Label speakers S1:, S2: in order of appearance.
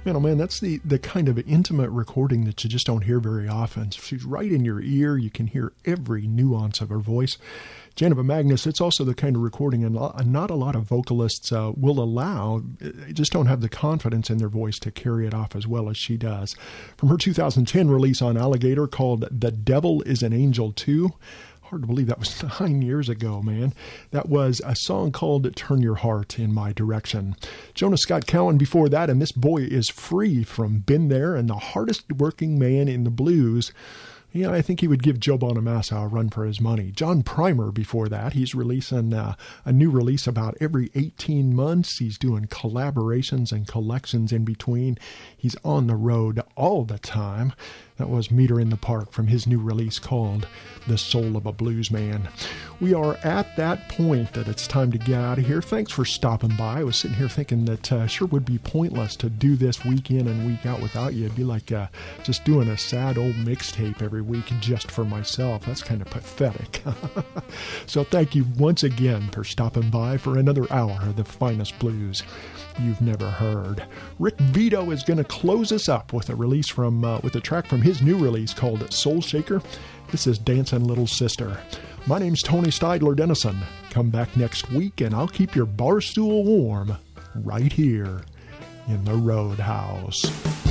S1: Man, oh man, that's the kind of intimate recording that you just don't hear very often. She's right in your ear. You can hear every nuance of her voice. Janiva Magnus, it's also the kind of recording and not a lot of vocalists will allow. They just don't have the confidence in their voice to carry it off as well as she does. From her 2010 release on Alligator called The Devil is an Angel Too. Hard to believe that was 9 years ago, man. That was a song called Turn Your Heart in My Direction. Jonah Scott Cowan before that, and This Boy Is Free from Been There and The Hardest Working Man in the Blues. Yeah, I think he would give Joe Bonamassa a run for his money. John Primer before that. He's releasing a new release about every 18 months. He's doing collaborations and collections in between. He's on the road all the time. That was Meter in the Park from his new release called The Soul of a Blues Man. We are at that point that it's time to get out of here. Thanks for stopping by. I was sitting here thinking that sure would be pointless to do this week in and week out without you. It'd be like just doing a sad old mixtape every week just for myself. That's kind of pathetic. So thank you once again for stopping by for another hour of the finest blues you've never heard. Rick Vito is going to close us up with a release from with a track from his new release called Soul Shaker. This is Dancing Little Sister. My name's Tony Steidler Dennison. Come back next week and I'll keep your bar stool warm right here in the Roadhouse.